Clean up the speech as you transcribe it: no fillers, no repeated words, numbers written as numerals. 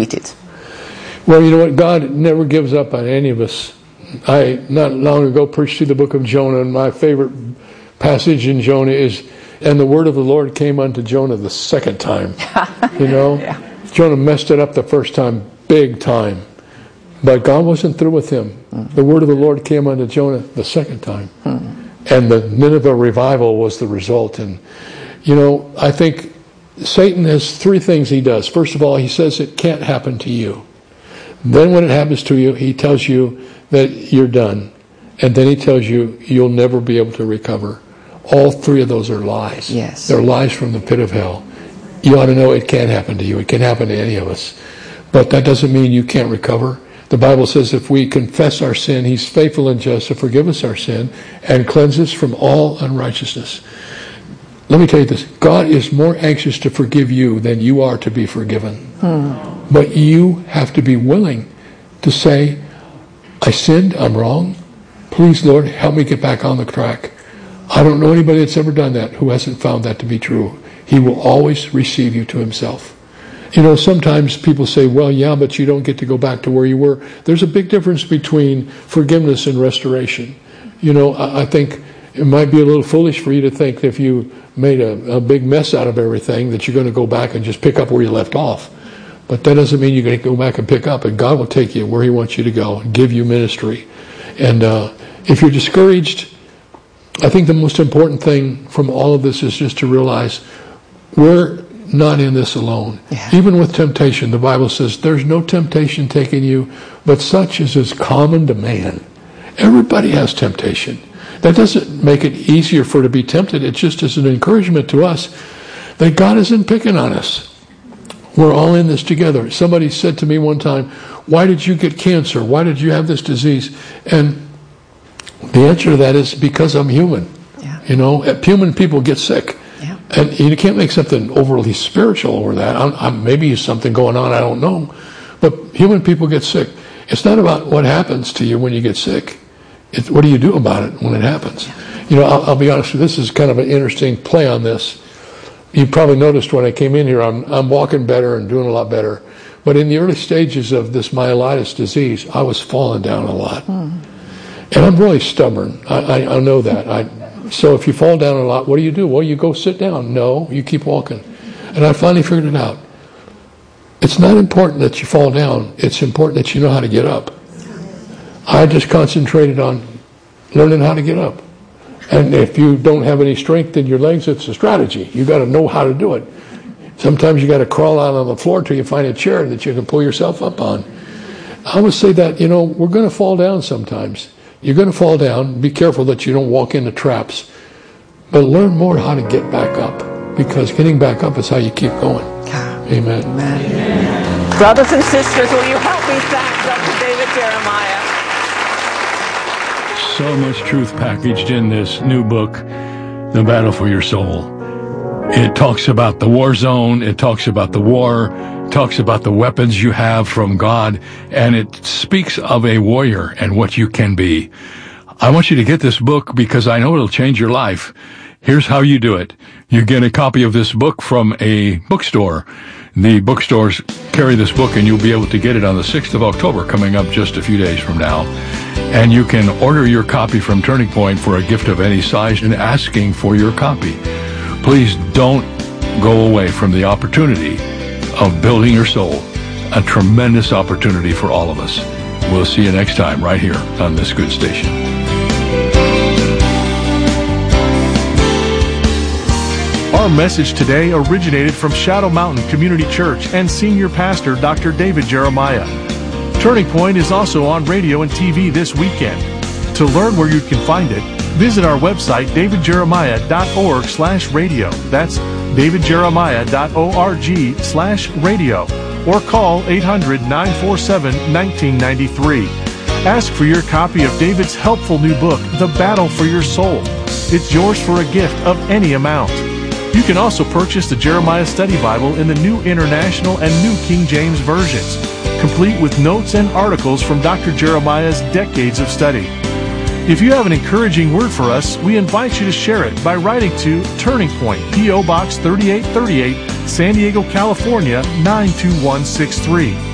defeated. Well, you know what? God never gives up on any of us. I, not long ago, preached through the book of Jonah, and my favorite passage in Jonah is, and the word of the Lord came unto Jonah the second time. You know? Yeah. Jonah messed it up the first time, big time. But God wasn't through with him. The word of the Lord came unto Jonah the second time. And the Nineveh revival was the result. And, you know, I think Satan has three things he does. First of all, he says it can't happen to you. Then when it happens to you, he tells you that you're done. And then he tells you you'll never be able to recover. All three of those are lies. Yes. They're lies from the pit of hell. You ought to know it can happen to you. It can happen to any of us. But that doesn't mean you can't recover. The Bible says if we confess our sin, he's faithful and just to forgive us our sin and cleanse us from all unrighteousness. Let me tell you this. God is more anxious to forgive you than you are to be forgiven. But you have to be willing to say, I sinned, I'm wrong. Please, Lord, help me get back on the track. I don't know anybody that's ever done that who hasn't found that to be true. He will always receive you to himself. You know, sometimes people say, well, yeah, but you don't get to go back to where you were. There's a big difference between forgiveness and restoration. You know, I think it might be a little foolish for you to think that if you made a big mess out of everything that you're going to go back and just pick up where you left off. But that doesn't mean you're going to go back and pick up. And God will take you where he wants you to go and give you ministry. And if you're discouraged, I think the most important thing from all of this is just to realize we're not in this alone. Yeah. Even with temptation, the Bible says there's no temptation taking you, but such as is common to man. Everybody has temptation. That doesn't make it easier for to be tempted. It just is an encouragement to us that God isn't picking on us. We're all in this together. Somebody said to me one time, why did you get cancer? Why did you have this disease? And the answer to that is because I'm human. Yeah. You know, human people get sick. Yeah. And you can't make something overly spiritual over that. Maybe there's something going on, I don't know. But human people get sick. It's not about what happens to you when you get sick. It's what do you do about it when it happens? Yeah. You know, I'll be honest with you, this is kind of an interesting play on this. You probably noticed when I came in here, I'm walking better and doing a lot better. But in the early stages of this myelitis disease, I was falling down a lot. And I'm really stubborn. I know that. So if you fall down a lot, what do? Well, you go sit down. No, you keep walking. And I finally figured it out. It's not important that you fall down. It's important that you know how to get up. I just concentrated on learning how to get up. And if you don't have any strength in your legs, it's a strategy. You got to know how to do it. Sometimes you got to crawl out on the floor till you find a chair that you can pull yourself up on. I would say that, you know, we're going to fall down sometimes. You're going to fall down. Be careful that you don't walk into traps. But learn more how to get back up, because getting back up is how you keep going. Amen. Amen. Brothers and sisters, will you help me thank Dr. David Jeremiah? So much truth packaged in this new book, The Battle for Your Soul. It talks about the war zone, it talks about the war, it talks about the weapons you have from God, and it speaks of a warrior and what you can be. I want you to get this book because I know it'll change your life. Here's how you do it. You get a copy of this book from a bookstore. The bookstores carry this book, and you'll be able to get it on the 6th of October, coming up just a few days from now. And you can order your copy from Turning Point for a gift of any size and asking for your copy. Please don't go away from the opportunity of building your soul, a tremendous opportunity for all of us. We'll see you next time right here on this good station. Our message today originated from Shadow Mountain Community Church and Senior Pastor Dr. David Jeremiah. Turning Point is also on radio and TV this weekend. To learn where you can find it, visit our website, davidjeremiah.org/radio. That's davidjeremiah.org/radio. Or call 800-947-1993. Ask for your copy of David's helpful new book, The Battle for Your Soul. It's yours for a gift of any amount. You can also purchase the Jeremiah Study Bible in the New International and New King James versions, complete with notes and articles from Dr. Jeremiah's decades of study. If you have an encouraging word for us, we invite you to share it by writing to Turning Point, P.O. Box 3838, San Diego, California, 92163.